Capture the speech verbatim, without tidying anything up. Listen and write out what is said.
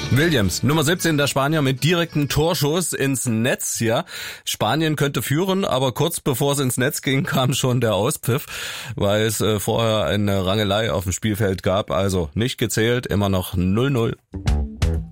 Williams, Nummer siebzehn, der Spanier mit direktem Torschuss ins Netz, ja. Spanien könnte führen, aber kurz bevor es ins Netz ging, kam schon der Auspfiff, weil es äh, vorher eine Rangelei auf dem Spielfeld gab, also nicht gezählt, immer noch null null.